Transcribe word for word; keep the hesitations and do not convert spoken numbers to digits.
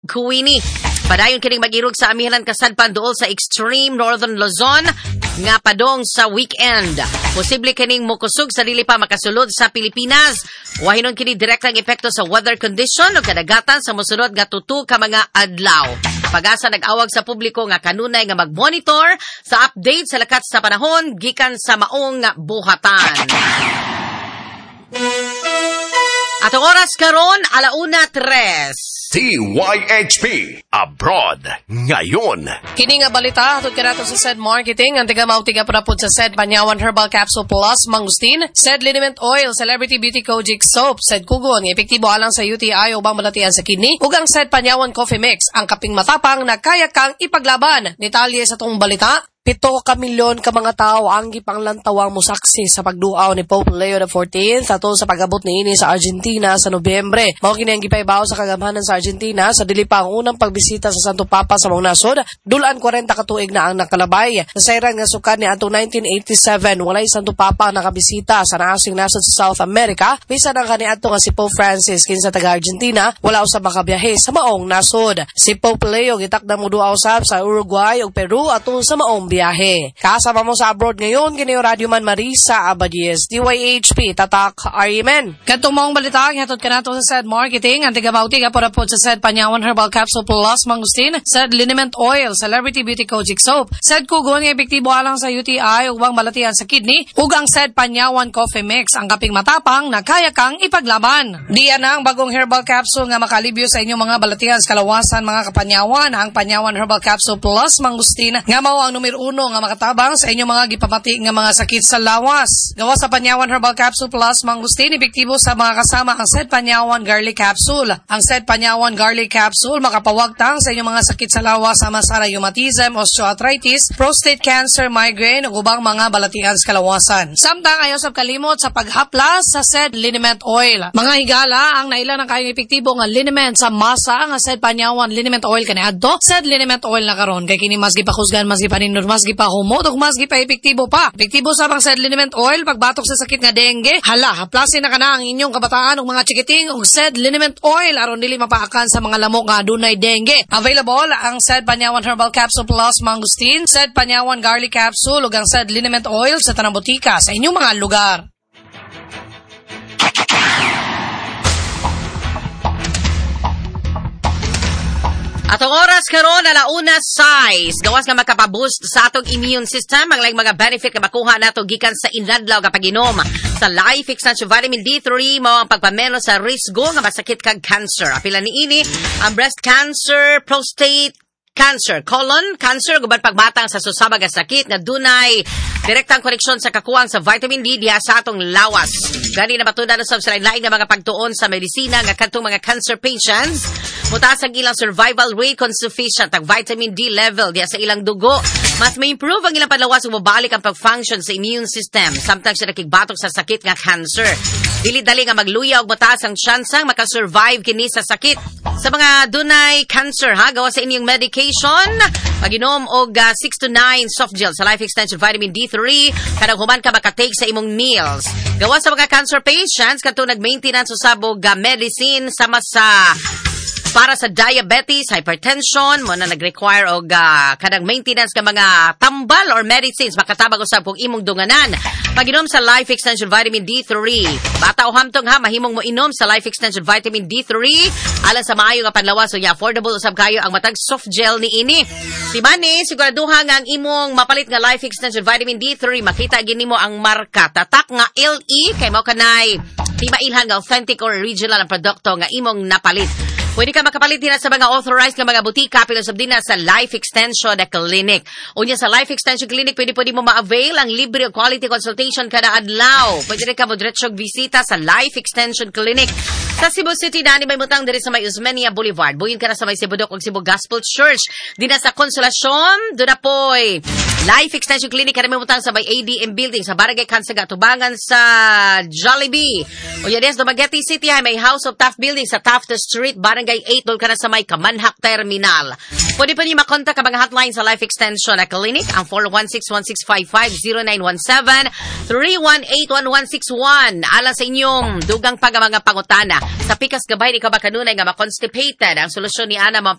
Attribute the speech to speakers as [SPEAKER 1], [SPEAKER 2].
[SPEAKER 1] Queenie. Padayon kining mag-irog sa amihanan kasadpan duol sa extreme northern Luzon nga padong sa weekend. Posible kining mokusog sa dili pa makasulod sa Pilipinas. Wahinon kini direktang epekto sa weather condition o kadagatan sa mosunod nga tutu ka mga adlaw. Pag-asa nag-awag sa publiko nga kanunay nga mag-monitor sa update sa lakat sa panahon gikan sa maong buhatan. Atong oras karon alauna tres.
[SPEAKER 2] T Y H P Abroad ngayon.
[SPEAKER 3] Kini nga balita hatod kanato sa Said Marketing ang tiga mautiga prapod sa Said Panyawan Herbal Capsule Plus Mangustin, Said Liniment Oil, Celebrity Beauty Kojic Soap, Said Kugon nga epektibo alang sa U T I ubang malatian sa kidney, ug ang Said Panyawan Coffee Mix ang kaping matapang na kaya kang ipaglaban. Detalye sa tong balita. Pito ka milyon ka mga tao ang gipanglantawang musaksi sa pagduaw ni Pope Leo the fourteenth ato sa pag-abot niini sa Argentina sa Nobyembre. Mao kini ang gipaibaw sa kagamhanan sa Argentina sa dili pa ang unang pagbisita sa Santo Papa sa maong nasod. Dulan forty ka tuig na ang nakalabay. Nasayran nga sukan ni atong nineteen eighty-seven walay Santo Papa ang nakabisita sa naasing nasod sa South America. Bisan ang kaniadto nga si Pope Francis kinsa taga Argentina wala usab makabiyahe sa maong nasod. Si Pope Leo gitakda mo duaw usab sa Uruguay ug Peru ato sa maong biyahe. Kasama mo sa abroad ngayon, kini Radio Man Marisa Abadies, D Y H P, Tatak, Arimen. Katong maong balita, hatod ka nato sa Said Marketing, ang tiga-bauti ka para po sa Said Panyawan Herbal Capsule Plus Mangustin, Said Liniment Oil, Celebrity Beauty Kojic Soap, Said Kugon, nga epektibo alang sa U T I, ubang balatian sa kidney, ug ang Said Panyawan Coffee Mix, ang kaping matapang na kaya kang ipaglaban. Diyan ang bagong herbal capsule nga makalibyo sa inyong mga balatian sa kalawasan, mga kapanyawan, ang Panyawan Herbal Capsule Plus Mangustin, nga mao ang numero uno nga makatabang sa inyong mga gipamati nga mga sakit sa lawas. Gawa sa Panyawan Herbal Capsule Plus Mangustin, epektibo sa mga kasama ang Said Panyawan Garlic Capsule. Ang Said Panyawan Garlic Capsule makapawagtang sa inyong mga sakit sa lawas sama sa rheumatism, osteoarthritis, prostate cancer, migraine ug ubang mga balatian sa kalawasan. Samtang ayaw sab kalimot sa paghaplas sa Said Liniment Oil. Mga higala ang naila ng kayong epektibo nga liniment sa masa nga Said Panyawan Liniment Oil kaniadto. Said Liniment Oil na karon kay kini mas gipakusgan, mas gipaninor, mas gipahumot ug mas gipa-epektibo pa. Epektibo sa pang Said Liniment Oil pagbatok sa sakit nga dengue. Hala, haplasin na kana ang inyong kabataan ug mga chikiting ug Said Liniment Oil aron dili mapaakan sa mga lamok nga adunay dengue. Available ang Said Panyawan Herbal Capsule Plus Mangustin, Said Panyawan Garlic Capsule ug ang Said Liniment Oil sa tanang botika sa inyong mga lugar.
[SPEAKER 1] Atong oras karon alauna size. Gawas nga makapaboost sa atong immune system ang like mga benefit nga makuha nato gikan sa inadlaw nga pag-inom sa Life Extension Vitamin D three mao ang pagpameno sa risgo nga masakit kag cancer. Apila niini ang breast cancer, prostate cancer, colon cancer, guban pagbatang sa susabag nga sakit nga dunay direktang koneksyon sa kakuwang sa vitamin D diha sa atong lawas. Gani na batunan usab sa lain nga mga pagtuon sa medisina nga kadtong mga cancer patients mutaas ang ilang survival rate kung sufficient ang vitamin D level diya sa ilang dugo. Mas may improve ang ilang panlawas ug mabalik ang pag-function sa immune system samtang siya nakigbatok sa sakit nga cancer. Dili dali nga magluya og mataas ang tsansang makasurvive kini sa sakit. Sa mga dunay cancer ha, gawa sa inyong medication, pag-inom og uh, six to nine soft gel sa Life Extension Vitamin D three kanang human ka makatake sa imong meals. Gawa sa mga cancer patients kadto nag-maintenance usab og uh, medicine sama sa para sa diabetes, hypertension, mo na nag-require og uh, kadang maintenance ka mga tambal or medicines makatabag usab kung imong dunganan. Pag-inom sa Life Extension Vitamin D three. Bata o hamtong ha, mahimong mo inom sa Life Extension Vitamin D three alang sa maayo nga panlawas so affordable usab kayo ang matag soft gel ni ini. Si Bani, siguraduha nga ang imong mapalit nga Life Extension Vitamin D three makita gini mo ang marka tatak nga L E kay mao kanay timailhan nga authentic or original ang produkto nga imong napalit. Pwede ka makapalit din sa mga authorized na mga butika pilusab din sa Life Extension Clinic. Unya sa Life Extension Clinic, pwede pwede mo ma-avail ang libre o quality consultation kada adlaw. Pwede rin ka mo diretsong bisita sa Life Extension Clinic. Sa Cebu City, dani may mutang diri sa may Usmeña Boulevard. Buyin ka na sa may Cebu Doc o Cebu Gospel Church. Di na sa Consolacion, doon na po'y Life Extension Clinic. Kada may mutang sa may A D M Building sa Barangay Kansaga, tubangan sa Jollibee. O yan yes, Dumaguete City, may House of Taft Building sa Taft Street, Barangay eight, doon ka na sa may Kamanhak Terminal. Pwede pa niyo makontak ang mga hotline sa Life Extension Clinic, ang four one six, one six five five, zero nine one seven, three one eight, one one six one. Alang sa inyong dugang pag mga pangutana. Sa pikas gabay, di ka ba kanunay nga ma-constipated? Ang solusyon ni Ana,